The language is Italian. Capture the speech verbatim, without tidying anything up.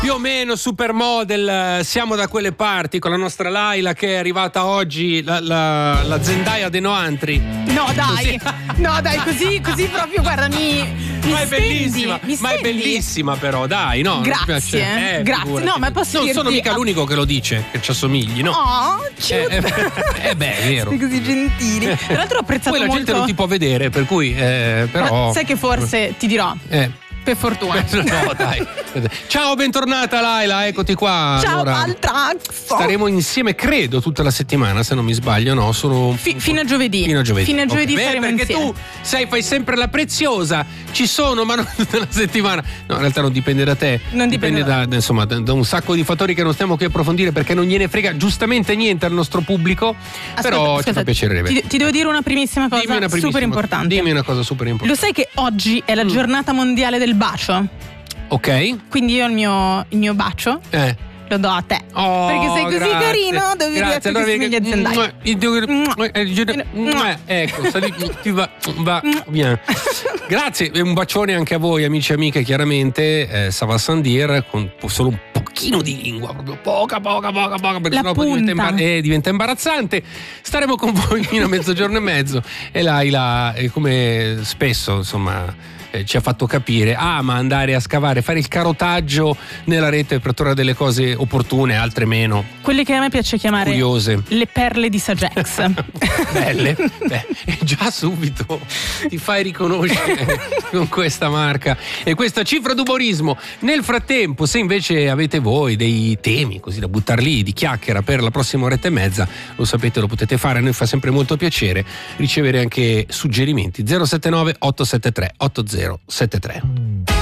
Più o meno supermodel, siamo da quelle parti con la nostra Laila che è arrivata oggi, la, la, la Zendaya dei Noantri. No dai, così. no dai, così, così proprio, guarda, mi, mi ma è stendi, bellissima, mi ma è stendi. bellissima però, dai, no? Grazie, eh, grazie, figurati. no, ma posso Non dirti... sono mica l'unico che lo dice, che ci assomigli, no? Oh, eh, eh, eh beh, è vero. Siete così gentili. Tra l'altro ho apprezzato Poi la molto... gente non ti può vedere, per cui, eh, però... Ma sai che forse, ti dirò... Eh. Per fortuna. No, dai. Ciao, bentornata Laila, eccoti qua. Ciao, allora, Altrax. Staremo insieme, credo, tutta la settimana, se non mi sbaglio, no? Sono Fi- fino a giovedì. Fino a giovedì. Fino a giovedì okay. staremo Beh, perché insieme. tu sai, fai sempre la preziosa. Ci sono, ma non tutta la settimana. No, in realtà non dipende da te. Non dipende, dipende da, insomma, da, da un sacco di fattori che non stiamo qui a approfondire perché non gliene frega giustamente niente al nostro pubblico. Ascolta, però ascolta, ci fa piacere. Ti, ti devo dire una primissima cosa Dimmi una primissima, super importante. Dimmi una cosa super importante. Lo sai che oggi è la giornata mondiale del bacio? Ok. Quindi io il mio, il mio bacio Eh. lo do a te. Oh, perché sei così grazie. carino, devi dire che allora, somigli a Zendaya. Ecco, ti va, va bien. Grazie, e un bacione anche a voi, amici e amiche, chiaramente. Eh, Sava Sandir con solo un pochino di lingua, proprio poca, poca, poca, poca, perché La sennò poi diventa, punta. imbar- eh, diventa imbarazzante. Staremo con voi fino a mezzogiorno e mezzo. E Laila, eh, come spesso, insomma. Eh, ci ha fatto capire, ama andare a scavare, fare il carotaggio nella rete per trovare delle cose opportune, altre meno. Quelle che a me piace chiamare curiose. le perle di Sagex. Belle, beh, e già subito ti fai riconoscere con questa marca e questa cifra d'umorismo. Nel frattempo, se invece avete voi dei temi così da buttar lì di chiacchiera per la prossima oretta e mezza, lo sapete, lo potete fare, a noi fa sempre molto piacere ricevere anche suggerimenti. zero sette nove otto sette tre otto zero sette tre.